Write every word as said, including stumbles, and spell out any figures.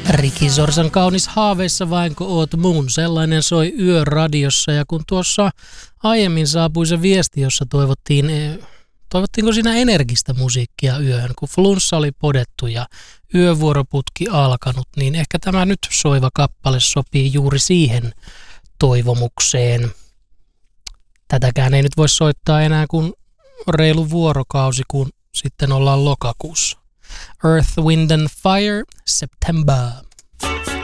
Ricky Sorsan kaunis haaveissa vain kun oot muun, sellainen soi yöradiossa. Ja kun tuossa aiemmin saapui se viesti, jossa toivottiin, toivottiinko siinä energistä musiikkia yöhön, kun flunssa oli podettu ja yövuoroputki alkanut, niin ehkä tämä nyt soiva kappale sopii juuri siihen toivomukseen. Tätäkään ei nyt voi soittaa enää kuin reilu vuorokausi, kun sitten ollaan lokakuussa. Earth, Wind and Fire, September.